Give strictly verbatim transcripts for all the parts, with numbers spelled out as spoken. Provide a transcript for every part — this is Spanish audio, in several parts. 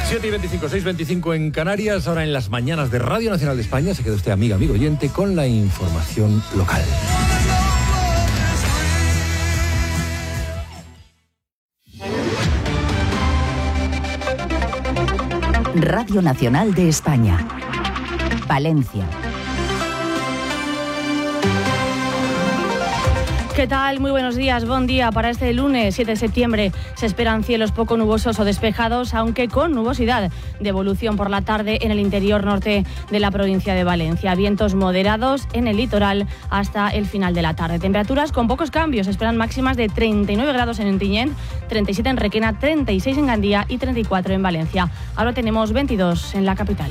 siete y veinticinco, seis y veinticinco en Canarias, ahora en las mañanas de Radio Nacional de España. Se queda usted, amiga, amigo oyente, con la información local. Radio Nacional de España, Valencia. ¿Qué tal? Muy buenos días, buen día. Para este lunes siete de septiembre se esperan cielos poco nubosos o despejados, aunque con nubosidad de evolución por la tarde en el interior norte de la provincia de Valencia. Vientos moderados en el litoral hasta el final de la tarde. Temperaturas con pocos cambios, esperan máximas de treinta y nueve grados en Ontinyent, treinta y siete en Requena, treinta y seis en Gandía y treinta y cuatro en Valencia. Ahora tenemos veintidós en la capital.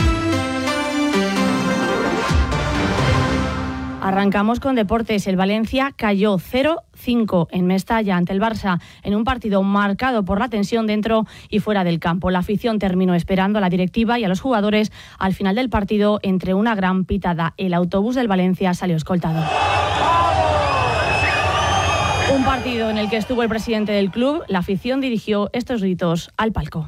Arrancamos con deportes. El Valencia cayó cero cinco en Mestalla ante el Barça en un partido marcado por la tensión dentro y fuera del campo. La afición terminó esperando a la directiva y a los jugadores al final del partido entre una gran pitada. El autobús del Valencia salió escoltado. Un partido en el que estuvo el presidente del club. La afición dirigió estos gritos al palco.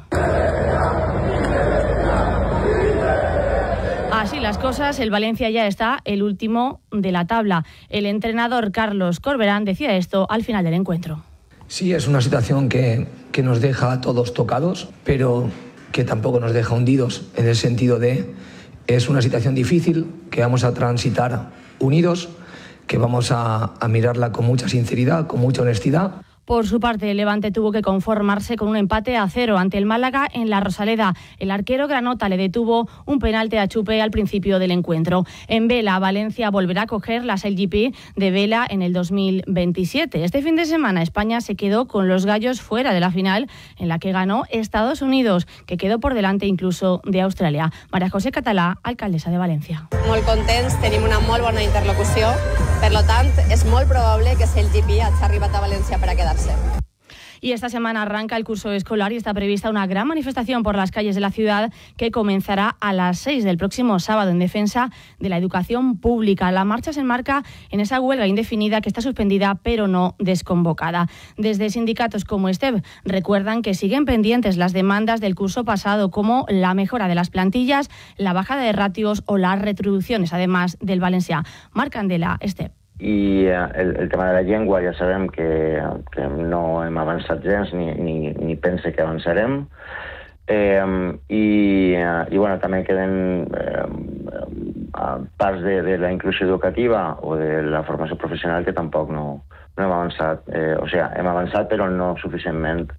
Así las cosas, el Valencia ya está el último de la tabla. El entrenador Carlos Corberán decía esto al final del encuentro. Sí, es una situación que, que nos deja a todos tocados, pero que tampoco nos deja hundidos, en el sentido de es una situación difícil que vamos a transitar unidos, que vamos a, a mirarla con mucha sinceridad, con mucha honestidad. Por su parte, el Levante tuvo que conformarse con un empate a cero ante el Málaga en la Rosaleda. El arquero Granota le detuvo un penalti a Chupe al principio del encuentro. En vela, Valencia volverá a coger las L G P de vela en el dos mil veintisiete. Este fin de semana, España se quedó con los gallos fuera de la final, en la que ganó Estados Unidos, que quedó por delante incluso de Australia. María José Català, alcaldessa de València. Molt contents, tenim una molt bona interlocució. Per lo tant, és molt probable que el L G P hagi arribat a València per a quedar-se. Y esta semana arranca el curso escolar y está prevista una gran manifestación por las calles de la ciudad que comenzará a las seis del próximo sábado en defensa de la educación pública. La marcha se enmarca en esa huelga indefinida que está suspendida pero no desconvocada. Desde sindicatos como STEB recuerdan que siguen pendientes las demandas del curso pasado, como la mejora de las plantillas, la bajada de ratios o las retribuciones, además del valencià. Marc Candela, STEB. I el, el tema de la llengua ja sabem que, que no hem avançat gens ni, ni, ni pense que avançarem. Eh, i, i bueno, també queden eh, parts de, de la inclusió educativa o de la formació professional que tampoc no, no hem avançat. Eh, o sigui, hem avançat però no suficientment.